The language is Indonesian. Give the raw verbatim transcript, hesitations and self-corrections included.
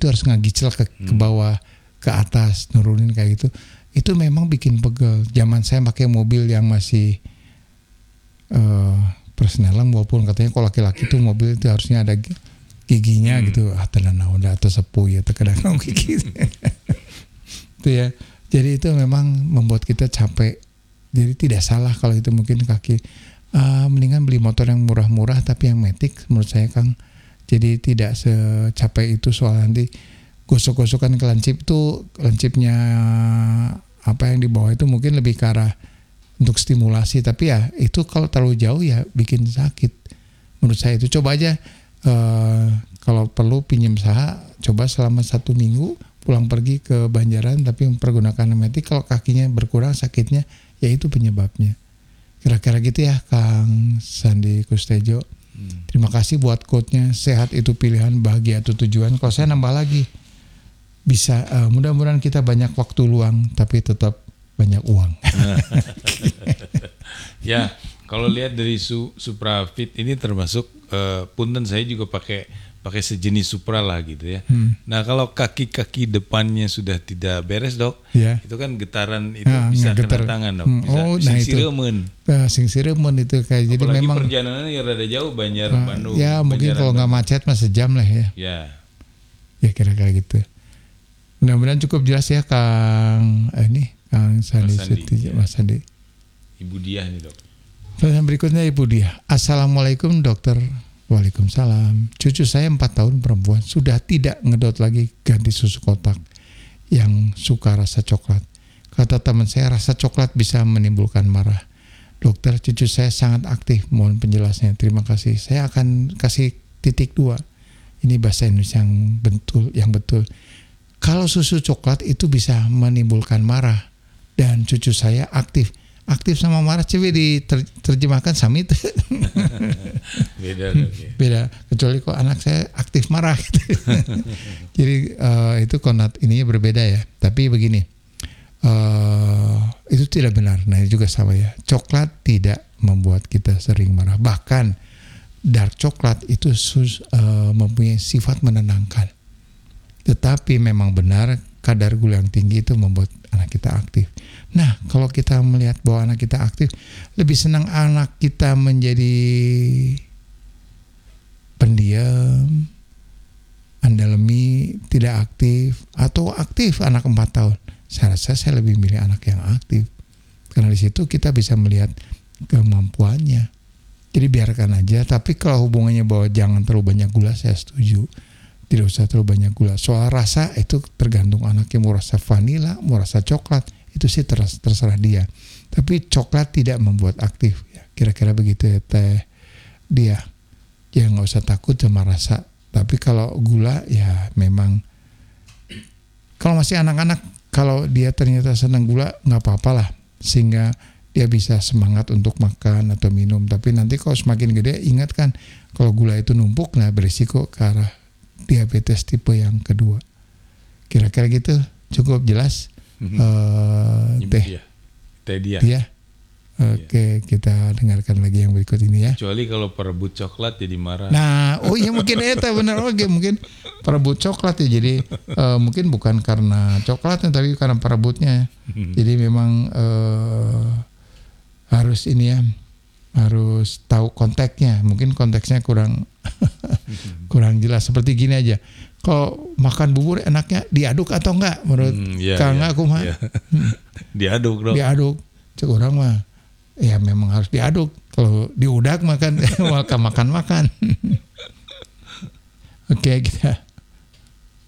itu harus ngagicel ke, hmm. ke bawah, ke atas, nurunin kayak gitu. Itu memang bikin pegel. Zaman saya pakai mobil yang masih uh, persnelang, walaupun katanya kalau laki-laki tuh mobil itu harusnya ada giginya hmm. gitu. Ah, tenan udah atau sepuh ya terkadang gigi. Itu ya. Jadi itu memang membuat kita capek. Jadi tidak salah kalau itu mungkin kaki. Uh, mendingan beli motor yang murah-murah tapi yang matic menurut saya Kang. Jadi tidak secapek itu soal nanti gosok-gosokan ke lancip itu, lancipnya apa yang di bawah itu mungkin lebih ke arah untuk stimulasi, tapi ya itu kalau terlalu jauh ya bikin sakit menurut saya. Itu coba aja uh, kalau perlu pinjam saha, coba selama satu minggu pulang pergi ke Banjaran tapi mempergunakan matic. Kalau kakinya berkurang sakitnya ya itu penyebabnya. Kira-kira gitu ya Kang Sandi Kustejo. Hmm. Terima kasih buat quote-nya, sehat itu pilihan, bahagia itu tujuan. Kalau saya nambah lagi, bisa uh, mudah-mudahan kita banyak waktu luang tapi tetap banyak uang. Ya, kalau lihat dari su, Supra Fit ini termasuk uh, punten saya juga pakai pakai sejenis Supra lah gitu ya. Hmm. Nah kalau kaki-kaki depannya sudah tidak beres dok, ya. Itu kan getaran itu nah, bisa kena tangan dok. Hmm. Bisa oh, nah singsiremen. Nah, singsiremen itu kayak jadi apalagi memang perjalanannya ya rada jauh Banjar uh, Bandung. Ya mungkin kalau nggak macet mah sejam lah ya. Ya. Ya kira-kira gitu. Mudah-mudahan cukup jelas ya Kang eh, ini Kang Sandi, Mas Sandi, Seti, ya. Mas Sandi. Ibu Diah nih dok. Pertanyaan berikutnya Ibu Diah. Assalamualaikum dokter. Waalaikumsalam. Cucu saya empat tahun perempuan sudah tidak ngedot lagi ganti susu kotak yang suka rasa coklat. Kata teman saya rasa coklat bisa menimbulkan marah. Dokter, cucu saya sangat aktif. Mohon penjelasannya. Terima kasih. Saya akan kasih titik dua. Ini bahasa Indonesia yang betul, yang betul. Kalau susu coklat itu bisa menimbulkan marah dan cucu saya aktif. Aktif sama marah coba diterjemahkan sama itu. Beda, okay. Beda. Kecuali kok anak saya aktif marah gitu. Jadi uh, itu konat ininya berbeda ya. Tapi begini, uh, itu tidak benar. Nah ini juga sama ya. Coklat tidak membuat kita sering marah. Bahkan dark coklat itu sus, uh, mempunyai sifat menenangkan. Tetapi memang benar kadar gula yang tinggi itu membuat anak kita aktif. Nah, kalau kita melihat bahwa anak kita aktif, lebih senang anak kita menjadi pendiam, andalemi, tidak aktif, atau aktif anak empat tahun. Saya rasa saya lebih milih anak yang aktif. Karena di situ kita bisa melihat kemampuannya. Jadi biarkan aja, tapi kalau hubungannya bahwa jangan terlalu banyak gula, saya setuju. Tidak usah terlalu banyak gula. Soal rasa itu tergantung anaknya mau rasa vanila, mau rasa coklat. Itu sih terserah dia. Tapi coklat tidak membuat aktif. Ya, kira-kira begitu ya teh dia. Ya nggak usah takut sama rasa. Tapi kalau gula ya memang. Kalau masih anak-anak, kalau dia ternyata senang gula nggak apa-apa lah. Sehingga dia bisa semangat untuk makan atau minum. Tapi nanti kalau semakin gede ingat kan kalau gula itu numpuk, nah berisiko ke arah diabetes tipe yang kedua. Kira-kira gitu cukup jelas. Mm-hmm. Uh, teh dia. Teh dia. Dia. Oke, okay, kita dengarkan lagi yang berikut ini ya. Kecuali kalau perebut coklat jadi marah. Nah, oh iya mungkin eta benar oke okay, mungkin perebut coklat ya. Jadi uh, mungkin bukan karena coklatnya tapi karena perebutnya. Mm-hmm. Jadi memang uh, harus ini ya. Harus tahu konteksnya. Mungkin konteksnya kurang kurang jelas. Seperti gini aja. Kalau makan bubur enaknya diaduk atau enggak menurut hmm, yeah, Kang yeah, aku mah? Yeah. Hmm. Diaduk dong. Diaduk. Cek orang mah ya memang harus diaduk. Kalau diudak makan makan makan makan. Oke, kita